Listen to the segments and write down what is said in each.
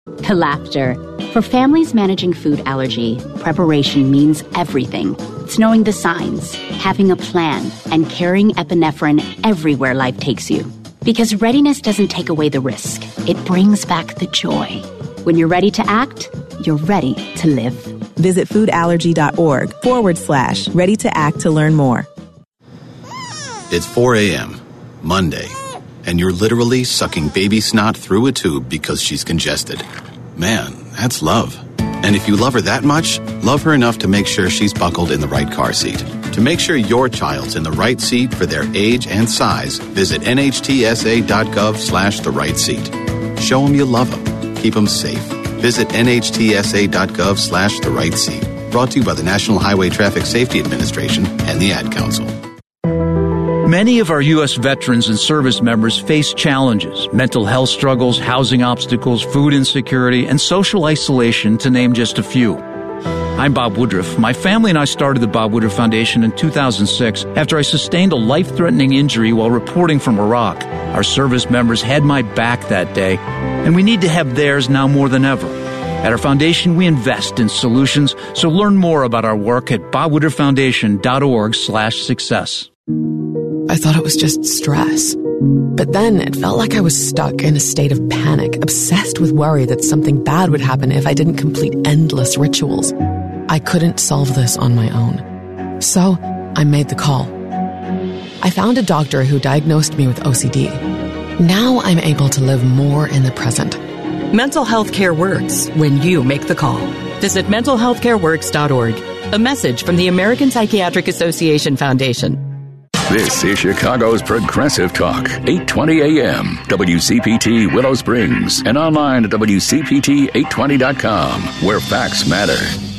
Laughter. For families managing food allergy, preparation means everything. It's knowing the signs, having a plan, and carrying epinephrine everywhere life takes you. Because readiness doesn't take away the risk. It brings back the joy. When you're ready to act, you're ready to live. Visit foodallergy.org/ready to act to learn more. It's 4 a.m., Monday, and you're literally sucking baby snot through a tube because she's congested. Man, that's love. And if you love her that much, love her enough to make sure she's buckled in the right car seat. To make sure your child's in the right seat for their age and size, visit nhtsa.gov/the right seat. Show them you love them. Keep them safe. Visit nhtsa.gov/the right seat. Brought to you by the National Highway Traffic Safety Administration and the Ad Council. Many of our U.S. veterans and service members face challenges, mental health struggles, housing obstacles, food insecurity, and social isolation, to name just a few. I'm Bob Woodruff. My family and I started the Bob Woodruff Foundation in 2006 after I sustained a life-threatening injury while reporting from Iraq. Our service members had my back that day, and we need to have theirs now more than ever. At our foundation, we invest in solutions, so learn more about our work at bobwoodrufffoundation.org/success. I thought it was just stress. But then it felt like I was stuck in a state of panic, obsessed with worry that something bad would happen if I didn't complete endless rituals. I couldn't solve this on my own. So I made the call. I found a doctor who diagnosed me with OCD. Now I'm able to live more in the present. Mental health care works when you make the call. Visit mentalhealthcareworks.org. A message from the American Psychiatric Association Foundation. This is Chicago's Progressive Talk, 820 AM, WCPT Willow Springs, and online at WCPT820.com, where facts matter.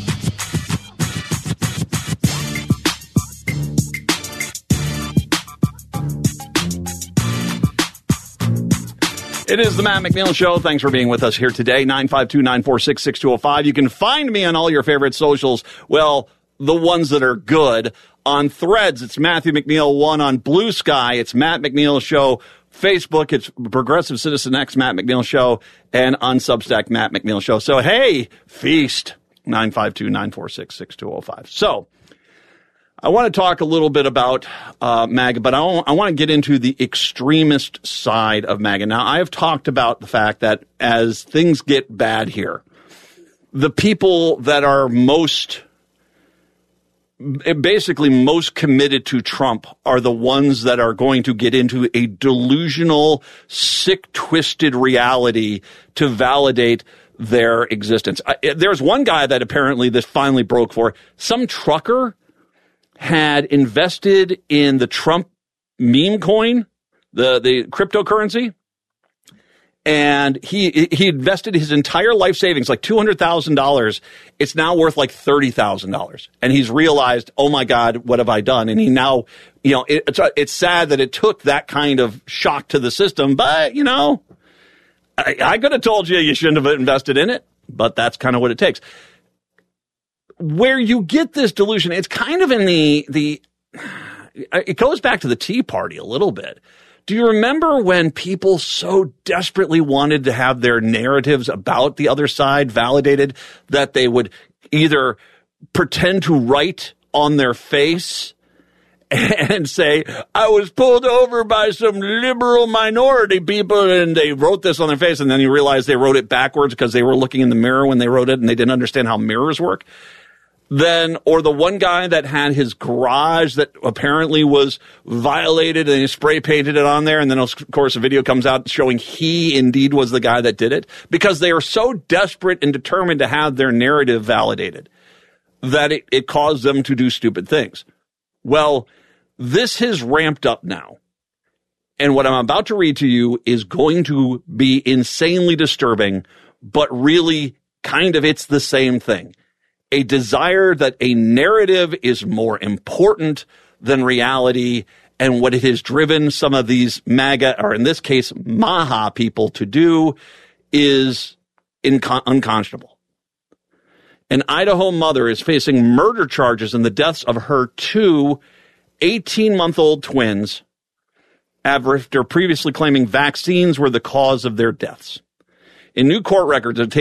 It is the Matt McNeil Show. Thanks for being with us here today, 952-946-6205. You can find me on all your favorite socials, well, the ones that are good. On Threads, it's Matthew McNeil 1. On Blue Sky, it's Matt McNeil Show. Facebook, it's Progressive Citizen X, Matt McNeil Show. And on Substack, Matt McNeil Show. So, hey, feast, 952-946-6205. So, I want to talk a little bit about MAGA, but I want to get into the extremist side of MAGA. Now, I have talked about the fact that as things get bad here, the people that are most committed to Trump are the ones that are going to get into a delusional, sick, twisted reality to validate their existence. There's one guy that apparently this finally broke for. Some trucker had invested in the Trump meme coin, the cryptocurrency. And he invested his entire life savings, like $200,000. It's now worth like $30,000. And he's realized, oh my God, what have I done? And he now, it's sad that it took that kind of shock to the system. But, I could have told you shouldn't have invested in it. But that's kind of what it takes. Where you get this delusion, it's kind of in it goes back to the Tea Party a little bit. Do you remember when people so desperately wanted to have their narratives about the other side validated that they would either pretend to write on their face and say, I was pulled over by some liberal minority people, and they wrote this on their face, and then you realize they wrote it backwards because they were looking in the mirror when they wrote it and they didn't understand how mirrors work? Or the one guy that had his garage that apparently was violated and he spray painted it on there. And then, of course, a video comes out showing he indeed was the guy that did it, because they are so desperate and determined to have their narrative validated that it caused them to do stupid things. Well, this has ramped up now. And what I'm about to read to you is going to be insanely disturbing, but really kind of it's the same thing. A desire that a narrative is more important than reality, and what it has driven some of these MAGA, or in this case, Maha people to do is unconscionable. An Idaho mother is facing murder charges in the deaths of her two 18-month-old twins after previously claiming vaccines were the cause of their deaths. In new court records, it